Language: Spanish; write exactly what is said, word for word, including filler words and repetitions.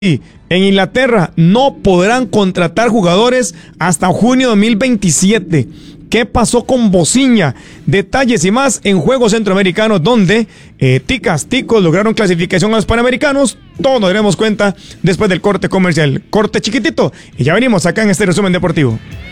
Y en Inglaterra no podrán contratar jugadores hasta junio de dos mil veintisiete. ¿Qué pasó con Bociña? Detalles y más en Juegos Centroamericanos, donde eh, Ticas, Ticos lograron clasificación a los Panamericanos. Todo nos daremos cuenta después del corte comercial. Corte chiquitito y ya venimos acá en este resumen deportivo.